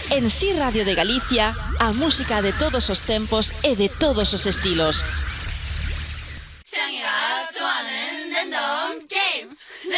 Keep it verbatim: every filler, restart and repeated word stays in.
En Si Radio de Galicia, a música de todos os tempos e de todos os estilos.